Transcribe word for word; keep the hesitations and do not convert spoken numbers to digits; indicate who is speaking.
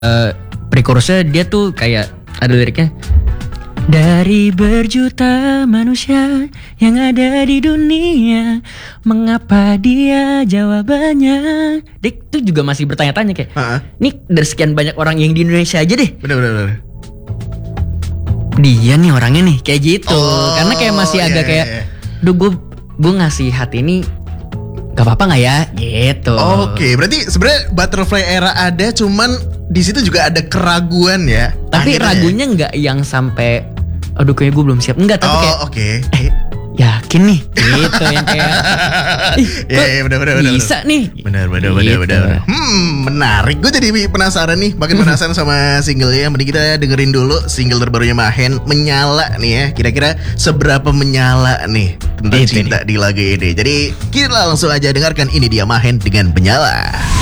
Speaker 1: uh, pre-chorusnya dia tuh kayak ada liriknya. Dari berjuta manusia yang ada di dunia, mengapa dia jawabannya? Dik tuh juga masih bertanya-tanya kayak, uh-huh. Nih dari sekian banyak orang yang di Indonesia aja deh.
Speaker 2: Bener-bener.
Speaker 1: Dia nih orangnya nih kayak gitu, oh, karena kayak masih
Speaker 2: iya,
Speaker 1: agak kayak,
Speaker 2: iya.
Speaker 1: duh gue gue ngasih hati ini, gak apa-apa nggak ya? Gitu.
Speaker 2: Oke, okay, berarti sebenarnya Butterfly Era ada, cuman di situ juga ada keraguan ya.
Speaker 1: Tapi
Speaker 2: akhirnya.
Speaker 1: Ragunya nggak yang sampai aduh kayak gue belum siap. Enggak, tapi
Speaker 2: oh,
Speaker 1: kayak
Speaker 2: oke. Okay.
Speaker 1: Eh, yakin nih. Gitu yang kayak ih,
Speaker 2: ya, ya, bener, bener,
Speaker 1: bisa
Speaker 2: bener.
Speaker 1: nih.
Speaker 2: Benar benar
Speaker 1: gitu.
Speaker 2: benar benar. Hmm, menarik. Gue jadi penasaran nih, makin penasaran sama singlenya. Mending kita dengerin dulu single terbarunya Mahen, Menyala nih ya. Kira-kira seberapa menyala nih tentang
Speaker 1: Itu
Speaker 2: cinta
Speaker 1: nih.
Speaker 2: di lagu ini. Jadi kita langsung aja dengarkan, ini dia Mahen dengan Menyala.